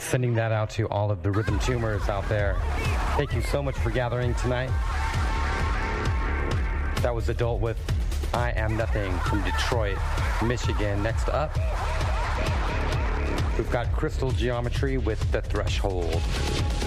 Sending that out to all of the rhythm tumors out there. Thank you so much for gathering tonight. That was Adult with I Am Nothing from Detroit, Michigan. Next up, we've got Crystal Geometry with The Threshold.